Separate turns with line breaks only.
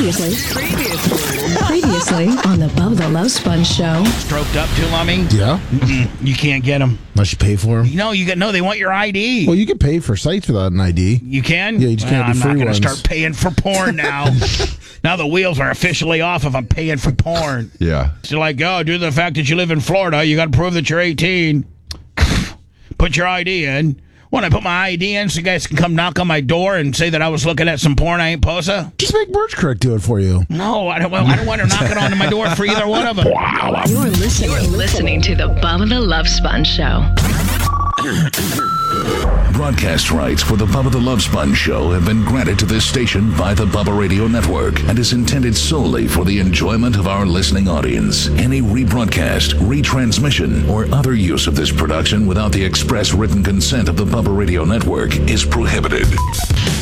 Previously on the Bubba the Love Sponge Show.
Stroked up too, Lummy?
Yeah.
You can't get them.
Unless you pay for them.
No, they want your ID.
Well, you can pay for sites without an ID.
You can?
Yeah, you just can't do free
I'm not
ones.
going to start paying for porn now. Now the wheels are officially off if I'm paying for porn.
Yeah.
It's like, due to the fact that you live in Florida, you got to prove that you're 18. Put your ID in. When I put my ID in so you guys can come knock on my door and say that I was looking at some porn I ain't posa?
Just make Birch Correct do it for you.
No, I don't want her knocking on my door for either one of them.
You're listening to the Bubba the Love Sponge Show.
Broadcast rights for the Bubba the Love Sponge Show have been granted to this station by the Bubba Radio Network and is intended solely for the enjoyment of our listening audience. Any rebroadcast, retransmission, or other use of this production without the express written consent of the Bubba Radio Network is prohibited.